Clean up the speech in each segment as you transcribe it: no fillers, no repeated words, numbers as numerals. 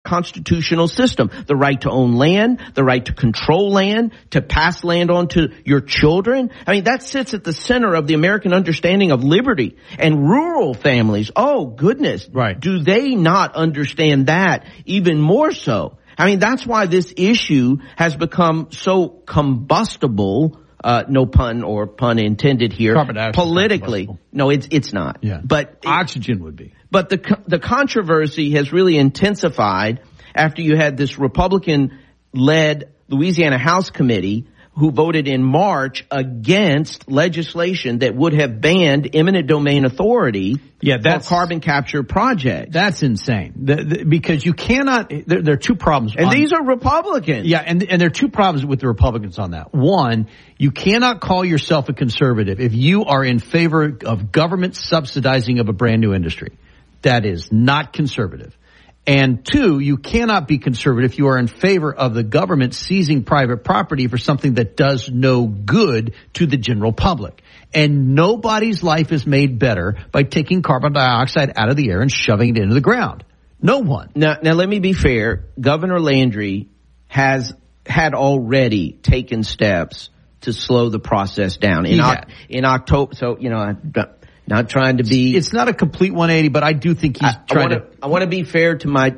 constitutional system. The right to own land, the right to control land, to pass land on to your children. I mean, that sits at the center of the American understanding of liberty. And rural families, oh goodness, right. Do they not understand that even more so? I mean, that's why this issue has become so combustible. No pun or pun intended here. Politically, no, it's not. Yeah. But oxygen would be. But the controversy has really intensified after you had this Republican-led Louisiana House Committee who voted in March against legislation that would have banned eminent domain authority for carbon capture projects. That's insane. Because you cannot, there are two problems. And these are Republicans. Yeah, and there are two problems with the Republicans on that. One, you cannot call yourself a conservative if you are in favor of government subsidizing of a brand new industry. That is not conservative. And two, you cannot be conservative if you are in favor of the government seizing private property for something that does no good to the general public. And nobody's life is made better by taking carbon dioxide out of the air and shoving it into the ground. No one. Now let me be fair. Governor Landry has had already taken steps to slow the process down in October. So, not trying to be. It's not a complete 180, but I do think he's trying to. I want to be fair to my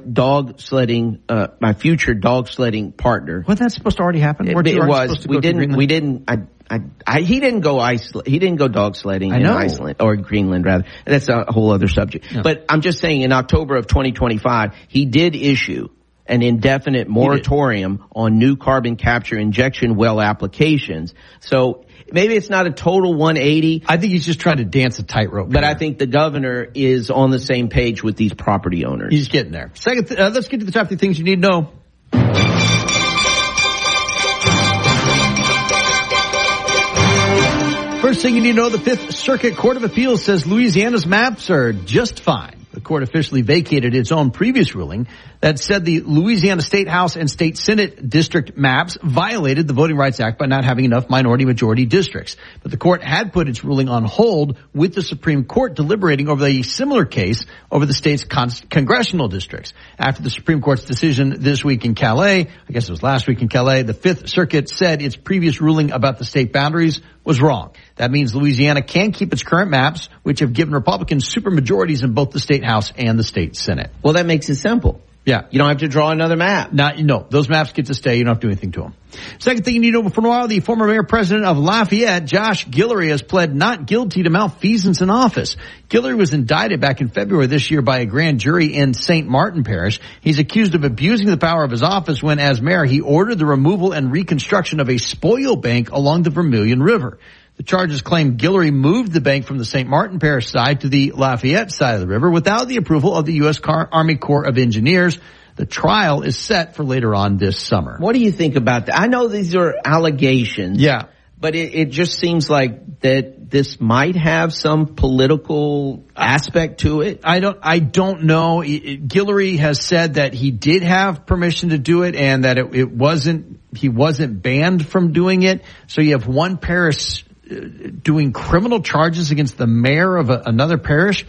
my future dog sledding partner. Wasn't that supposed to already happen? It was. We didn't. He didn't go He didn't go dog sledding in Iceland or Greenland rather. That's a whole other subject. No. But I'm just saying, in October of 2025, he did issue an indefinite moratorium on new carbon capture injection well applications. So. Maybe it's not a total 180. I think he's just trying to dance a tightrope. But I think the governor is on the same page with these property owners. He's getting there. Second, let's get to the top 3 things you need to know. First thing you need to know, the Fifth Circuit Court of Appeals says Louisiana's maps are just fine. The court officially vacated its own previous ruling that said the Louisiana State House and State Senate district maps violated the Voting Rights Act by not having enough minority-majority districts. But the court had put its ruling on hold with the Supreme Court deliberating over a similar case over the state's congressional districts. After the Supreme Court's decision this week in Calais, I guess it was last week in Calais, the Fifth Circuit said its previous ruling about the state boundaries was wrong. That means Louisiana can keep its current maps, which have given Republicans supermajorities in both the state House and the state Senate. Well, that makes it simple. Yeah. You don't have to draw another map. No, those maps get to stay. You don't have to do anything to them. Second thing you need to know, for a while, the former mayor president of Lafayette, Josh Guillory, has pled not guilty to malfeasance in office. Guillory was indicted back in February this year by a grand jury in St. Martin Parish. He's accused of abusing the power of his office when, as mayor, he ordered the removal and reconstruction of a spoil bank along the Vermilion River. The charges claim Guillory moved the bank from the St. Martin Parish side to the Lafayette side of the river without the approval of the U.S. Army Corps of Engineers. The trial is set for later on this summer. What do you think about that? I know these are allegations. Yeah. But it just seems like that this might have some political aspect to it. I don't know. Guillory has said that he did have permission to do it and that he wasn't banned from doing it. So you have one parish doing criminal charges against the mayor of another parish.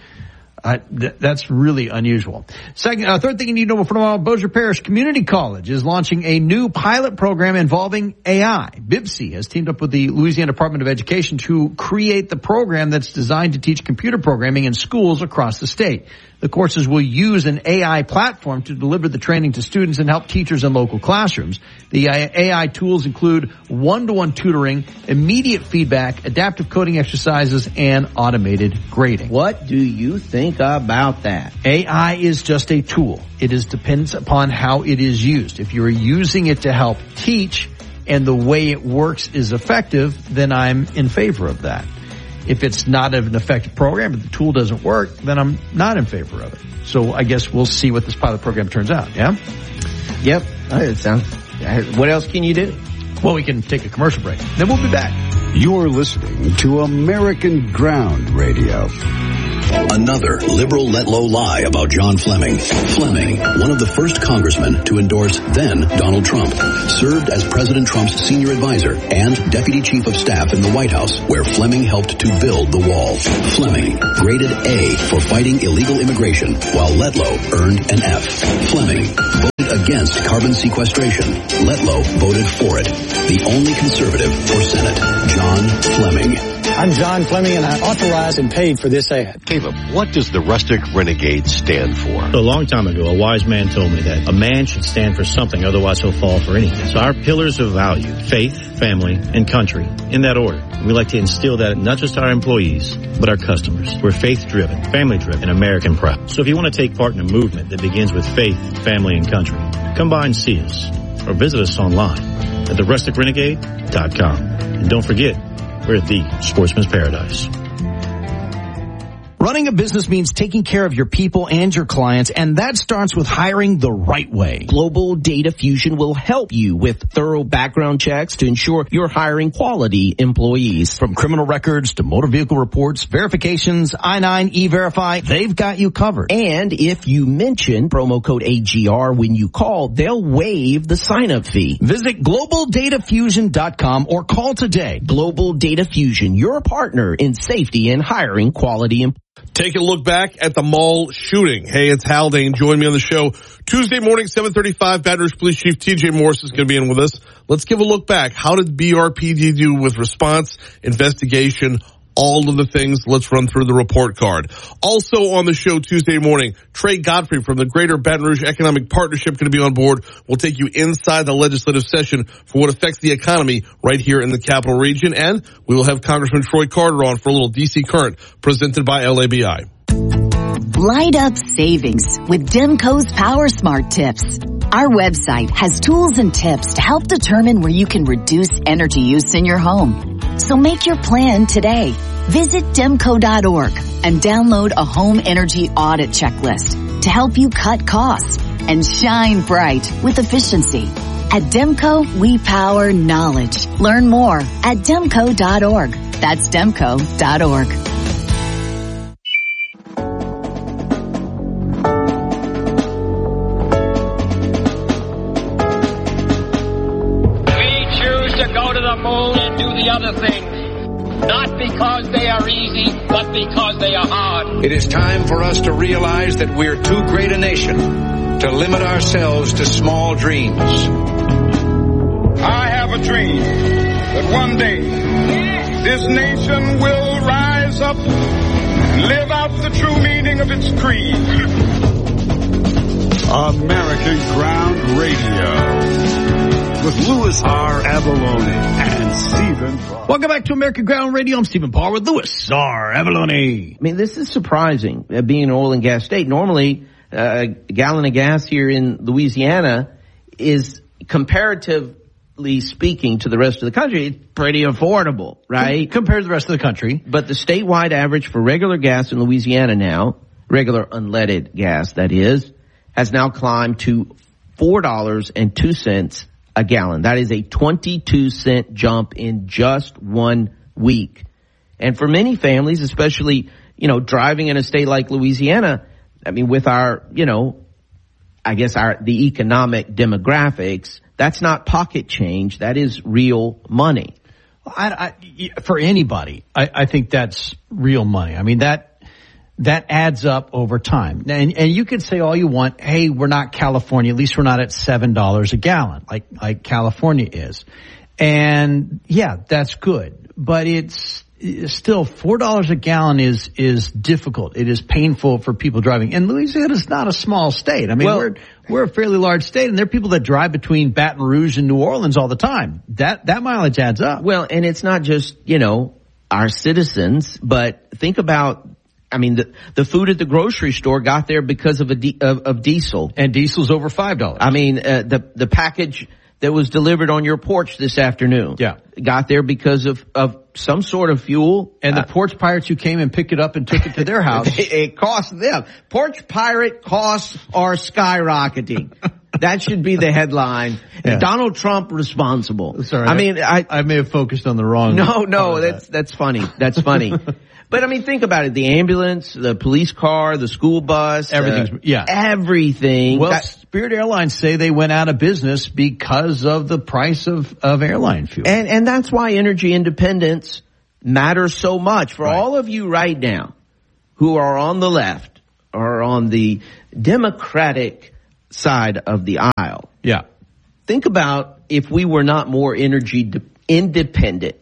That's really unusual. Third thing you need to know, for a while, Bossier Parish Community College is launching a new pilot program involving AI. BIPSI has teamed up with the Louisiana Department of Education to create the program that's designed to teach computer programming in schools across the state. The courses will use an AI platform to deliver the training to students and help teachers in local classrooms. The AI tools include one-to-one tutoring, immediate feedback, adaptive coding exercises, and automated grading. What do you think about that? AI is just a tool. It depends upon how it is used. If you're using it to help teach and the way it works is effective, then I'm in favor of that. If it's not an effective program, if the tool doesn't work, then I'm not in favor of it. So I guess we'll see what this pilot program turns out, yeah? Yep. It sounds. What else can you do? Well, we can take a commercial break. Then we'll be back. You're listening to American Ground Radio. Another liberal let-low lie about John Fleming. Fleming, one of the first congressmen to endorse then Donald Trump, served as President Trump's senior advisor and deputy chief of staff in the White House, where Fleming helped to build the wall. Fleming, graded A for fighting illegal immigration, while Letlow earned an F. Fleming, against carbon sequestration. Letlow voted for it. The only conservative for Senate, John Fleming. I'm John Fleming, and I authorized and paid for this ad. Caleb, what does the Rustic Renegade stand for? A long time ago, a wise man told me that a man should stand for something, otherwise he'll fall for anything. So our pillars of value, faith, family, and country, in that order. We like to instill that in not just our employees, but our customers. We're faith-driven, family-driven, and American-proud. So if you want to take part in a movement that begins with faith, family, and country, come by and see us, or visit us online at therusticrenegade.com. And don't forget, we're at the Sportsman's Paradise. Running a business means taking care of your people and your clients, and that starts with hiring the right way. Global Data Fusion will help you with thorough background checks to ensure you're hiring quality employees. From criminal records to motor vehicle reports, verifications, I-9, E-Verify, they've got you covered. And if you mention promo code AGR when you call, they'll waive the sign-up fee. Visit globaldatafusion.com or call today. Global Data Fusion, your partner in safety and hiring quality employees. Taking a look back at the mall shooting. Hey, it's Haldane. Join me on the show Tuesday morning, 7:35. Baton Rouge Police Chief T.J. Morris is going to be in with us. Let's give a look back. How did BRPD do with response, investigation, all of the things? Let's run through the report card. Also on the show Tuesday morning, Trey Godfrey from the Greater Baton Rouge Economic Partnership going to be on board. We'll take you inside the legislative session for what affects the economy right here in the capital region. And we will have Congressman Troy Carter on for a little DC Current presented by LABI. Light up savings with Demco's Power Smart Tips. Our website has tools and tips to help determine where you can reduce energy use in your home. So make your plan today. Visit demco.org and download a home energy audit checklist to help you cut costs and shine bright with efficiency. At Demco, we power knowledge. Learn more at demco.org. That's demco.org. Other things, not because they are easy, but because they are hard. It is time for us to realize that we're too great a nation to limit ourselves to small dreams. I have a dream that one day this nation will rise up and live out the true meaning of its creed. American Ground Radio with Louis R. Avallone and Stephen Parr. Welcome back to American Ground Radio. I'm Stephen Parr with Louis R. Avallone. I mean, this is surprising, being an oil and gas state. Normally, a gallon of gas here in Louisiana is, comparatively speaking to the rest of the country, it's pretty affordable, right? Compared to the rest of the country. But the statewide average for regular gas in Louisiana now, regular unleaded gas that is, has now climbed to $4.02 a gallon. That is a 22-cent jump in just 1 week. And for many families, especially, driving in a state like Louisiana, I mean, with our, the economic demographics, that's not pocket change. That is real money. For anybody, I think that's real money. I mean, that adds up over time. And you could say all you want, hey, we're not California. At least we're not at $7 a gallon like California is. And yeah, that's good. But it's still $4 a gallon is difficult. It is painful for people driving. And Louisiana is not a small state. I mean, we're a fairly large state, and there are people that drive between Baton Rouge and New Orleans all the time. That mileage adds up. Well, and it's not just, our citizens, but think about, I mean, the food at the grocery store got there because of of diesel. And diesel's over $5. I mean, the package that was delivered on your porch this afternoon. Yeah. Got there because of some sort of fuel. And the porch pirates who came and picked it up and took it to their house. It cost them. Porch pirate costs are skyrocketing. That should be the headline. Yeah. Donald Trump responsible. Sorry. I mean, I may have focused on the wrong. No, that's funny. That's funny. But I mean, think about it. The ambulance, the police car, the school bus. Everything. Well, Spirit Airlines say they went out of business because of the price of airline fuel. And that's why energy independence matters so much. For all of you right now who are on the left or on the Democratic side of the aisle. Yeah. Think about if we were not more energy independent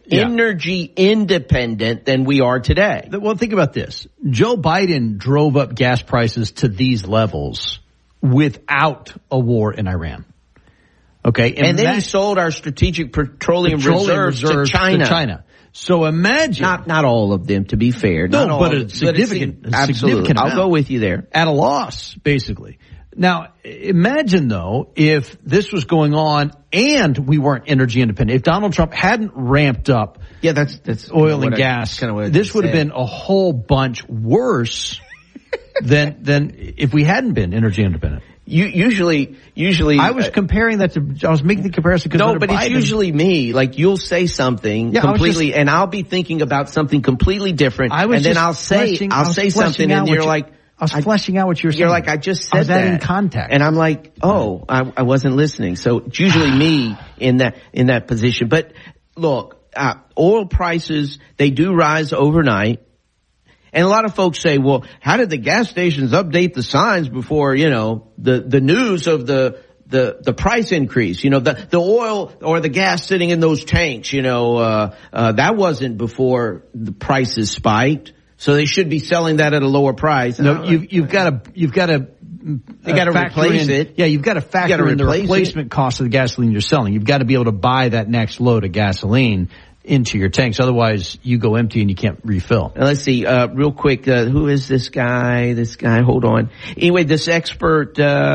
than we are today. Well, think about this. Joe Biden drove up gas prices to these levels without a war in Iran. Okay. And then he sold our strategic petroleum reserves to China. So imagine. Not all of them, to be fair. No, but a significant amount. I'll go with you there. At a loss, basically. Now, imagine, though, if this was going on and we weren't energy independent. If Donald Trump hadn't ramped up that's oil and gas, this would have been a whole bunch worse than if we hadn't been energy independent. Usually, I was comparing that to. I was making the comparison. No, but it's usually me. Like you'll say something completely, and I'll be thinking about something completely different, and then I'll say something, and you're like, I was fleshing out what you're saying. You're like, I just said that. In context, and I'm like, oh, I wasn't listening. So it's usually me in that position. But look, oil prices, they do rise overnight. And a lot of folks say, well, how did the gas stations update the signs before, the news of the price increase? The oil or the gas sitting in those tanks, that wasn't before the prices spiked. So they should be selling that at a lower price. No, you've got to replace it. Yeah, you've got to factor in the replacement cost of the gasoline you're selling. You've got to be able to buy that next load of gasoline into your tanks. Otherwise, you go empty and you can't refill. Now, let's see, real quick, who is this guy? Hold on. Anyway, this expert,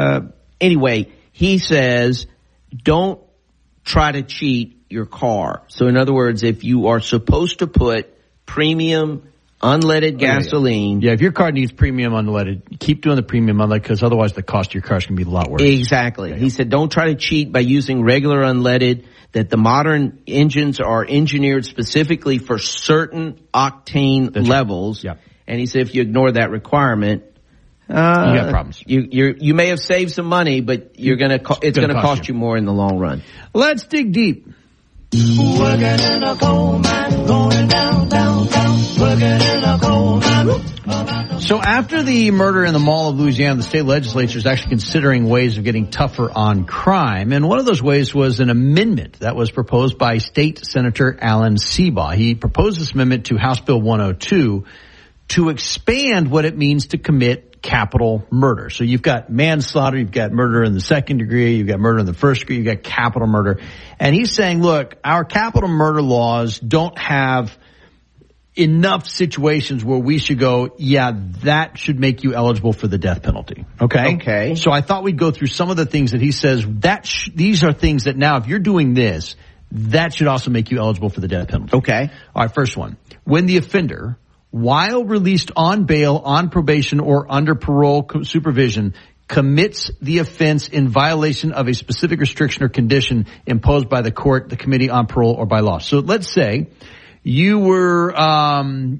he says, don't try to cheat your car. So in other words, if you are supposed to put premium unleaded gasoline. Yeah, if your car needs premium unleaded, keep doing the premium unleaded because otherwise the cost of your car is going to be a lot worse. Exactly. Yeah. He said don't try to cheat by using regular unleaded, that the modern engines are engineered specifically for certain octane levels. Right. Yep. And he said if you ignore that requirement, you got problems. You may have saved some money, but it's going to cost you more in the long run. Let's dig deep. Working in a coal mine, going down, working in a coal mine. So after the murder in the Mall of Louisiana, the state legislature is actually considering ways of getting tougher on crime. And one of those ways was an amendment that was proposed by State Senator Alan Seabaugh. He proposed this amendment to House Bill 102 to expand what it means to commit capital murder. So you've got manslaughter, you've got murder in the second degree, you've got murder in the first degree, you've got capital murder. And he's saying, look, our capital murder laws don't have enough situations where we should go, yeah, that should make you eligible for the death penalty. Okay. So I thought we'd go through some of the things that he says these are things that now if you're doing this, that should also make you eligible for the death penalty. Okay. All right. First one, when the offender, while released on bail, on probation, or under parole supervision, commits the offense in violation of a specific restriction or condition imposed by the court, the committee on parole, or by law. So let's say you're out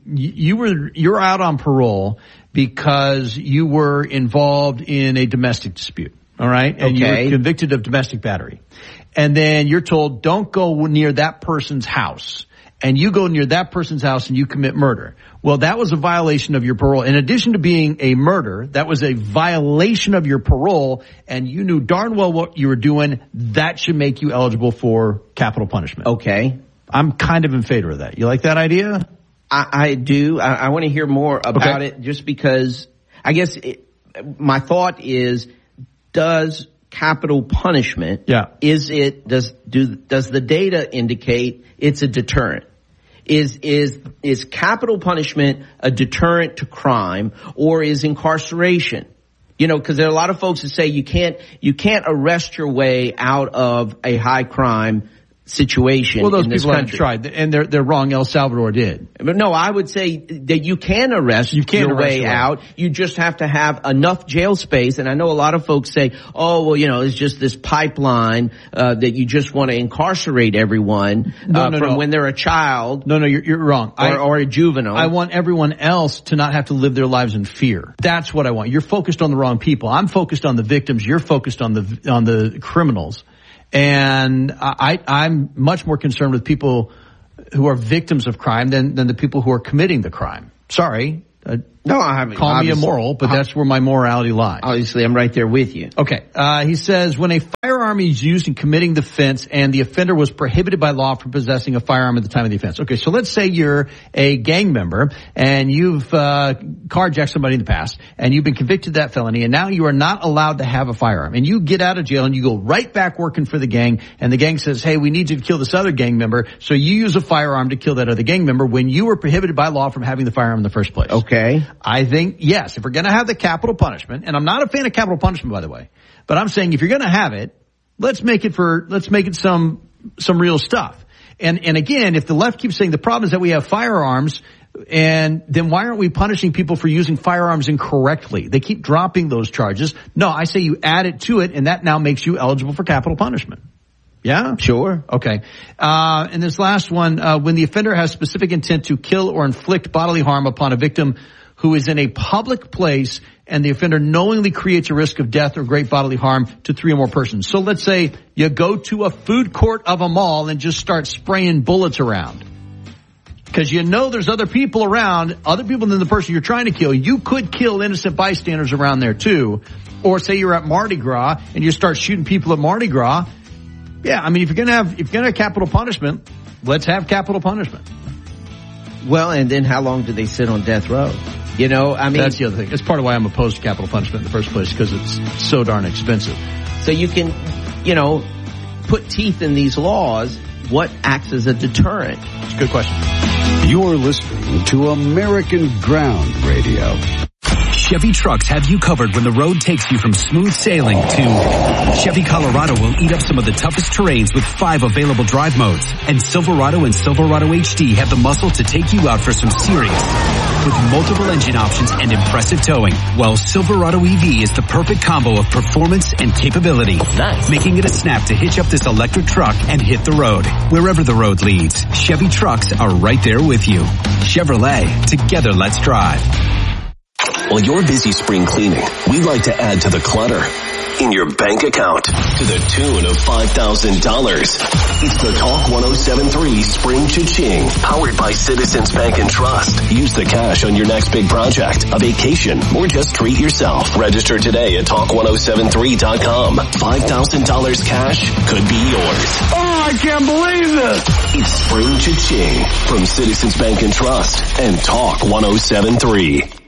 on parole because you were involved in a domestic dispute. All right. And you were convicted of domestic battery. And then you're told, don't go near that person's house. And you go near that person's house and you commit murder. Well, that was a violation of your parole. In addition to being a murder, that was a violation of your parole, and you knew darn well what you were doing. That should make you eligible for capital punishment. Okay. I'm kind of in favor of that. You like that idea? I do. I want to hear more about it just because I guess my thought is, does capital punishment, does the data indicate it's a deterrent? Is capital punishment a deterrent to crime, or is incarceration? Because there are a lot of folks that say you can't arrest your way out of a high crime situation. Well, those in this people country. have tried, and they're wrong. El Salvador did. But no, I would say that you can arrest your way out. You just have to have enough jail space. And I know a lot of folks say, oh, well, it's just this pipeline that you just want to incarcerate everyone from when they're a child. No, you're wrong. Or a juvenile. I want everyone else to not have to live their lives in fear. That's what I want. You're focused on the wrong people. I'm focused on the victims. You're focused on the criminals. And I'm much more concerned with people who are victims of crime than the people who are committing the crime. Sorry. No, I haven't. Call me immoral, but that's where my morality lies. Obviously, I'm right there with you. Okay. He says, when a firearm is used in committing the offense and the offender was prohibited by law from possessing a firearm at the time of the offense. Okay, so let's say you're a gang member and you've carjacked somebody in the past and you've been convicted of that felony and now you are not allowed to have a firearm. And you get out of jail and you go right back working for the gang and the gang says, hey, we need you to kill this other gang member. So you use a firearm to kill that other gang member when you were prohibited by law from having the firearm in the first place. Okay. I think, yes, if we're going to have the capital punishment, and I'm not a fan of capital punishment, by the way, but I'm saying if you're going to have it, let's make it some real stuff. And again, if the left keeps saying the problem is that we have firearms, and then why aren't we punishing people for using firearms incorrectly? They keep dropping those charges. No, I say you add it to it, and that now makes you eligible for capital punishment. Yeah? Sure. Okay. And this last one, when the offender has specific intent to kill or inflict bodily harm upon a victim who is in a public place and the offender knowingly creates a risk of death or great bodily harm to 3 or more persons. So let's say you go to a food court of a mall and just start spraying bullets around. Because you know there's other people around, other people than the person you're trying to kill. You could kill innocent bystanders around there too. Or say you're at Mardi Gras and you start shooting people at Mardi Gras. Yeah, I mean, if you're gonna have capital punishment, let's have capital punishment. Well, and then how long do they sit on death row? You know, I mean, that's the other thing. It's part of why I'm opposed to capital punishment in the first place, because it's so darn expensive. So you can, put teeth in these laws. What acts as a deterrent? It's a good question. You're listening to American Ground Radio. Chevy trucks have you covered when the road takes you from smooth sailing to Chevy Colorado will eat up some of the toughest terrains with 5 available drive modes. And Silverado and Silverado HD have the muscle to take you out for some serious. With multiple engine options and impressive towing, while Silverado EV is the perfect combo of performance and capability. Nice. Making it a snap to hitch up this electric truck and hit the road. Wherever the road leads, Chevy trucks are right there with you. Chevrolet, together let's drive. While you're busy spring cleaning, we'd like to add to the clutter in your bank account to the tune of $5,000. It's the Talk 107.3 Spring Cha-Ching, powered by Citizens Bank and Trust. Use the cash on your next big project, a vacation, or just treat yourself. Register today at Talk1073.com. $5,000 cash could be yours. Oh, I can't believe this! It's Spring Cha-Ching from Citizens Bank and Trust and Talk 107.3.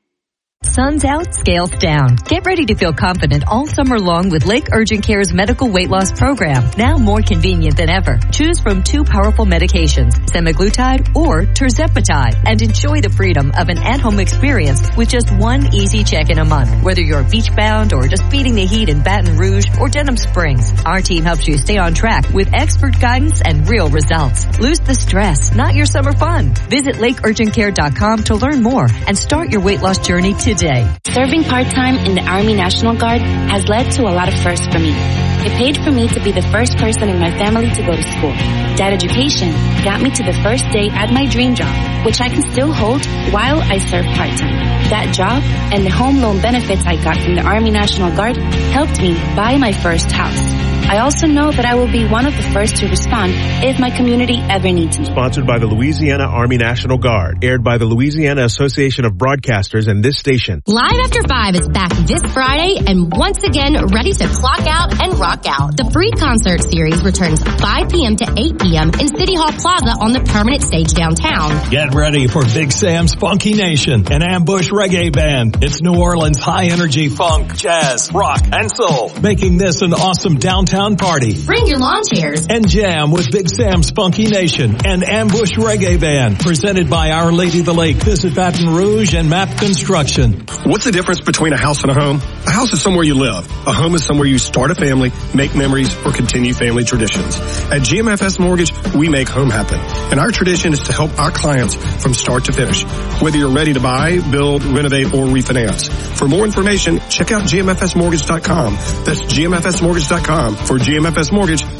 Sun's out, scales down. Get ready to feel confident all summer long with Lake Urgent Care's medical weight loss program, now more convenient than ever. Choose from 2 powerful medications, semaglutide or tirzepatide, and enjoy the freedom of an at-home experience with just 1 easy check-in a month. Whether you're beach-bound or just beating the heat in Baton Rouge or Denham Springs, our team helps you stay on track with expert guidance and real results. Lose the stress, not your summer fun. Visit lakeurgentcare.com to learn more and start your weight loss journey today. Serving part-time in the Army National Guard has led to a lot of firsts for me. It paid for me to be the first person in my family to go to school. That education got me to the first day at my dream job, which I can still hold while I serve part-time. That job and the home loan benefits I got from the Army National Guard helped me buy my first house. I also know that I will be one of the first to respond if my community ever needs me. Sponsored by the Louisiana Army National Guard. Aired by the Louisiana Association of Broadcasters and this station. Live After 5 is back this Friday and once again ready to clock out and rock out. The free concert series returns 5 p.m. to 8 p.m. in City Hall Plaza on the permanent stage downtown. Get ready for Big Sam's Funky Nation, an ambush reggae band. It's New Orleans high-energy funk, jazz, rock, and soul, making this an awesome downtown party. Bring your lawn chairs and jam with Big Sam's Funky Nation and Ambush Reggae Band, presented by Our Lady of the Lake. Visit Baton Rouge and Map Construction. What's the difference between a house and a home? A house is somewhere you live. A home is somewhere you start a family, make memories, or continue family traditions. At GMFS Mortgage, we make home happen. And our tradition is to help our clients from start to finish. Whether you're ready to buy, build, renovate, or refinance. For more information, check out GMFSmortgage.com. That's GMFSmortgage.com. For GMFS Mortgage,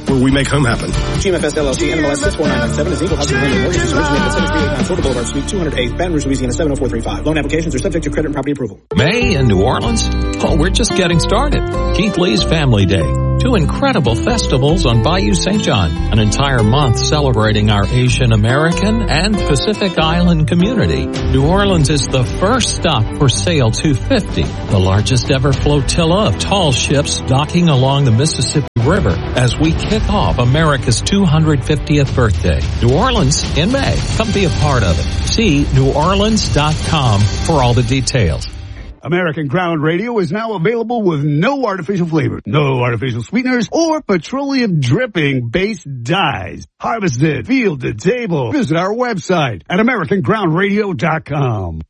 where we make home happen. GMFS LLC, NMLS 64997 is equal housing lender. Mortgage is originated at 7389 Florida Boulevard, Suite 208, Baton Rouge, Louisiana 70435. Loan applications are subject to credit and property approval. May in New Orleans? Oh, we're just getting started. Keith Lee's Family Day. 2 incredible festivals on Bayou St. John. An entire month celebrating our Asian American and Pacific Island community. New Orleans is the first stop for Sail 250, the largest ever flotilla of tall ships docking along the Mississippi River as we kick off America's 250th birthday. New Orleans in May. Come be a part of it. See neworleans.com for all the details. American Ground Radio is now available with no artificial flavor, no artificial sweeteners, or petroleum dripping based dyes. Harvested, field to table. Visit our website at AmericanGroundRadio.com.